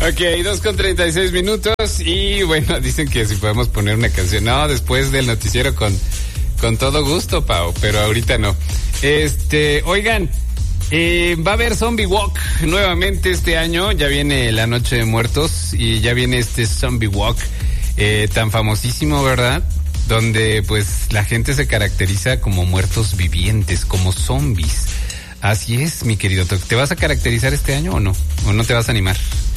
Ok, 2:36 y bueno, dicen que si podemos poner una canción. No, después del noticiero con todo gusto, Pau, pero ahorita no. Oigan, va a haber Zombie Walk nuevamente este año. Ya viene la Noche de Muertos y ya viene este Zombie Walk tan famosísimo, ¿verdad? Donde pues la gente se caracteriza como muertos vivientes, como zombies. Así es, mi querido Toc. ¿Te vas a caracterizar este año o no? ¿O no te vas a animar?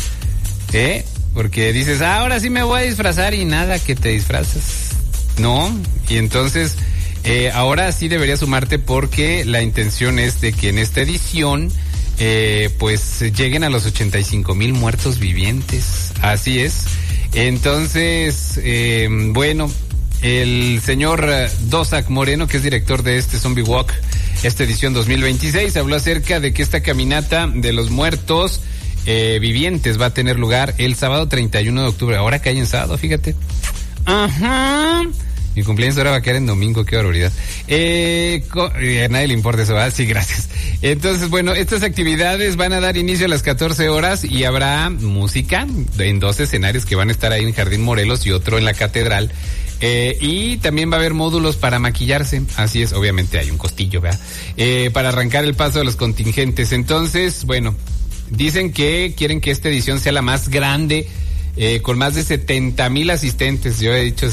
Porque dices, ahora sí me voy a disfrazar y nada que te disfrazas. No, y entonces ahora sí deberías sumarte porque la intención es de que en esta edición pues lleguen a los 85,000 muertos vivientes. Así es. Entonces, bueno, el señor Dosak Moreno, que es director de este Zombie Walk, esta edición 2026, habló acerca de que esta caminata de los muertos vivientes va a tener lugar el sábado 31 de octubre. Ahora cae en sábado, fíjate. Ajá. Mi cumpleaños ahora va a caer en domingo, qué barbaridad. A nadie le importa eso, ¿verdad? Sí, gracias. Entonces, bueno, estas actividades van a dar inicio a las 14 horas y habrá música en 2 escenarios que van a estar ahí en Jardín Morelos y otro en la Catedral. Y también va a haber módulos para maquillarse. Así es, obviamente hay un costillo, ¿verdad? Para arrancar el paso de los contingentes. Entonces, bueno, dicen que quieren que esta edición sea la más grande, con más de 70,000 asistentes. Yo he dicho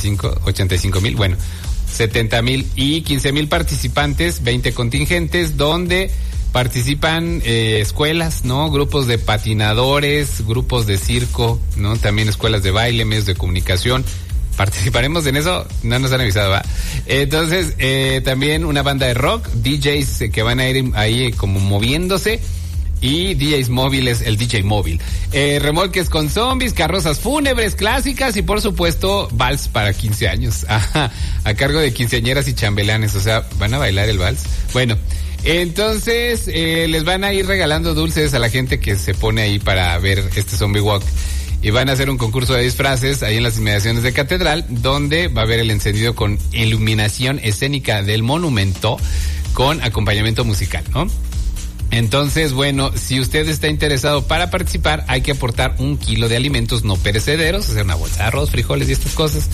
85,000, bueno, 70,000 y 15,000 participantes, 20 contingentes, donde participan escuelas, ¿no? Grupos de patinadores, grupos de circo, ¿no? También escuelas de baile, medios de comunicación. ¿Participaremos en eso? No nos han avisado, ¿va? Entonces, también una banda de rock, DJs que van a ir ahí como moviéndose, y DJs móviles, el DJ móvil. Remolques con zombies, carrozas fúnebres clásicas y por supuesto vals para 15 años. Ajá, a cargo de quinceañeras y chambelanes, o sea, ¿van a bailar el vals? Bueno, entonces les van a ir regalando dulces a la gente que se pone ahí para ver este Zombie Walk. Y van a hacer un concurso de disfraces ahí en las inmediaciones de Catedral, donde va a haber el encendido con iluminación escénica del monumento con acompañamiento musical, ¿no? Entonces, bueno, si usted está interesado para participar, hay que aportar 1 kilo de alimentos no perecederos, o sea, una bolsa de arroz, frijoles y estas cosas,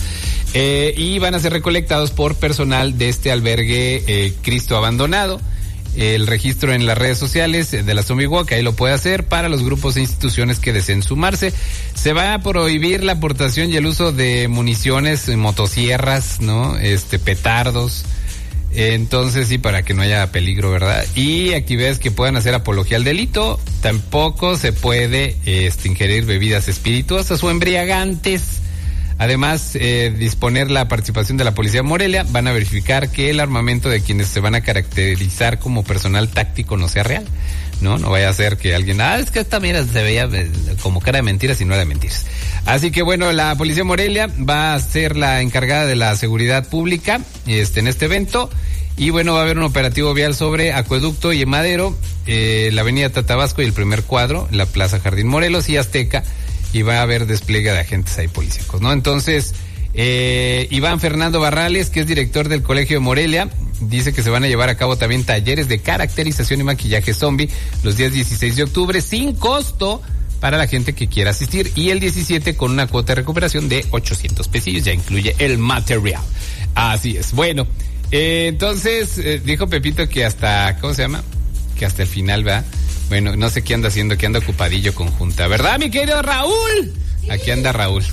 y van a ser recolectados por personal de este albergue Cristo Abandonado. El registro en las redes sociales de la Zombie Walk, ahí lo puede hacer para los grupos e instituciones que deseen sumarse. Se va a prohibir la aportación y el uso de municiones, motosierras, ¿no? Petardos. Entonces sí, para que no haya peligro, ¿verdad? Y actividades que puedan hacer apología al delito. Tampoco se puede ingerir bebidas espirituosas o embriagantes. Además, disponer la participación de la Policía de Morelia. Van a verificar que el armamento de quienes se van a caracterizar como personal táctico no sea real, ¿no? No vaya a ser que alguien, es que esta mira se veía como cara de mentiras y no era de mentiras. Así que bueno, la Policía de Morelia va a ser la encargada de la seguridad pública en este evento. Y bueno, va a haber un operativo vial sobre Acueducto y Madero, la avenida Tatabasco y el primer cuadro, la Plaza Jardín Morelos y Azteca. Y va a haber despliegue de agentes ahí policíacos, ¿no? Entonces, Iván Fernando Barrales, que es director del Colegio de Morelia, dice que se van a llevar a cabo también talleres de caracterización y maquillaje zombie los días 16 de octubre, sin costo para la gente que quiera asistir, y el 17 con una cuota de recuperación de 800 pesillos, ya incluye el material. Así es. Bueno, entonces, dijo Pepito que hasta, ¿cómo se llama? Que hasta el final, ¿verdad? Bueno, no sé qué anda haciendo, que anda ocupadillo con junta, ¿verdad, mi querido Raúl? Aquí anda Raúl.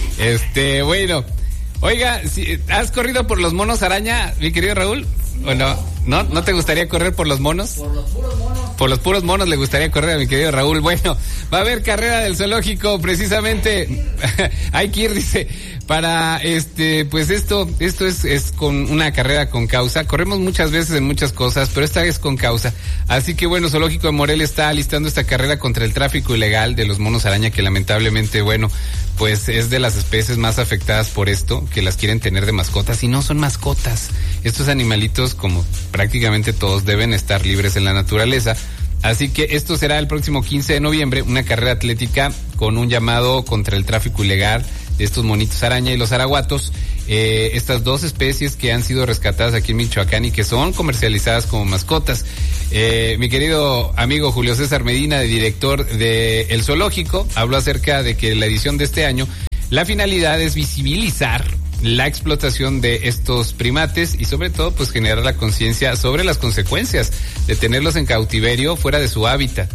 Bueno, oiga, ¿has corrido por los monos araña, mi querido Raúl? ¿O no? ¿No te gustaría correr por los monos? Por los puros monos. Por los puros monos le gustaría correr a mi querido Raúl. Bueno, va a haber carrera del zoológico, precisamente. Hay que ir, dice, para pues esto es con una carrera con causa. Corremos muchas veces en muchas cosas, pero esta vez con causa. Así que bueno, Zoológico de Morelia está alistando esta carrera contra el tráfico ilegal de los monos araña, que lamentablemente, bueno, pues es de las especies más afectadas por esto, que las quieren tener de mascotas y no son mascotas. Estos animalitos, como prácticamente todos, deben estar libres en la naturaleza. Así que esto será el próximo 15 de noviembre, una carrera atlética con un llamado contra el tráfico ilegal de estos monitos araña y los araguatos. estas 2 especies que han sido rescatadas aquí en Michoacán y que son comercializadas como mascotas. Mi querido amigo Julio César Medina, director de El Zoológico, habló acerca de que la edición de este año, la finalidad es visibilizar la explotación de estos primates y sobre todo pues generar la conciencia sobre las consecuencias de tenerlos en cautiverio fuera de su hábitat.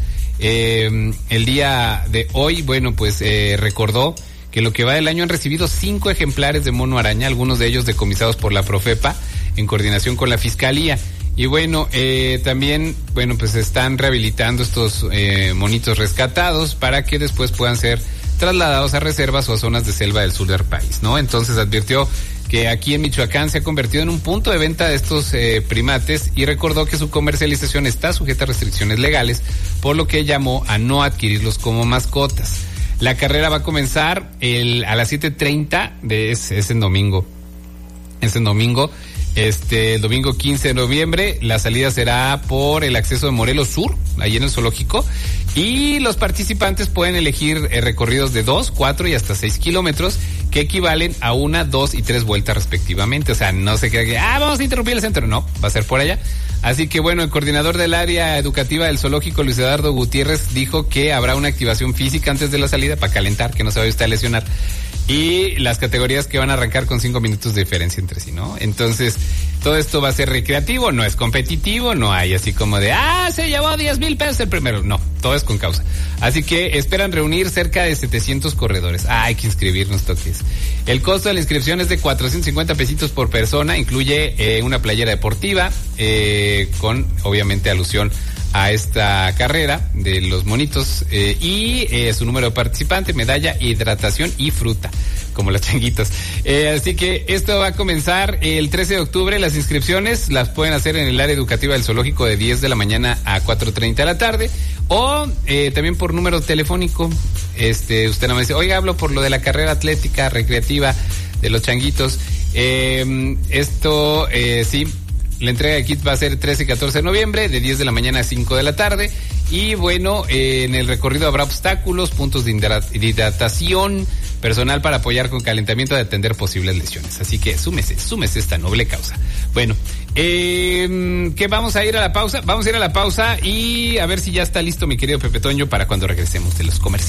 El día de hoy, bueno, pues recordó que lo que va del año han recibido 5 ejemplares de mono araña, algunos de ellos decomisados por la Profepa en coordinación con la Fiscalía. Y bueno, también, bueno, pues están rehabilitando estos monitos rescatados para que después puedan ser trasladados a reservas o a zonas de selva del sur del país, ¿no? Entonces advirtió que aquí en Michoacán se ha convertido en un punto de venta de estos primates y recordó que su comercialización está sujeta a restricciones legales, por lo que llamó a no adquirirlos como mascotas. La carrera va a comenzar a las 7:30 es en domingo. Es en domingo. El domingo 15 de noviembre, la salida será por el acceso de Morelos Sur, ahí en el zoológico, y los participantes pueden elegir recorridos de 2, 4 y hasta 6 kilómetros, que equivalen a 1, 2 y 3 vueltas respectivamente. O sea, no se crea que, vamos a interrumpir el centro, no, va a ser por allá. Así que bueno, el coordinador del área educativa del zoológico, Luis Eduardo Gutiérrez, dijo que habrá una activación física antes de la salida para calentar, que no se vaya usted a lesionar. Y las categorías que van a arrancar con 5 minutos de diferencia entre sí, ¿no? Entonces, todo esto va a ser recreativo, no es competitivo, no hay así como de, se llevó 10,000 pesos el primero. No, todo es con causa. Así que esperan reunir cerca de 700 corredores. Hay que inscribirnos, toques. El costo de la inscripción es de 450 pesitos por persona, incluye una playera deportiva, con obviamente alusión a esta carrera de los monitos, y su número de participante, medalla, hidratación y fruta, como los changuitos. Así que esto va a comenzar el 13 de octubre. Las inscripciones las pueden hacer en el área educativa del zoológico de 10 de la mañana a 4:30 de la tarde, o también por número telefónico. Usted no me dice, oiga, hablo por lo de la carrera atlética recreativa de los changuitos. Sí. La entrega de kits va a ser 13 y 14 de noviembre, de 10 de la mañana a 5 de la tarde. Y bueno, en el recorrido habrá obstáculos, puntos de hidratación, personal para apoyar con calentamiento de atender posibles lesiones. Así que súmese esta noble causa. Bueno, ¿qué vamos a ir a la pausa? Vamos a ir a la pausa y a ver si ya está listo mi querido Pepe Toño para cuando regresemos de los comerciales.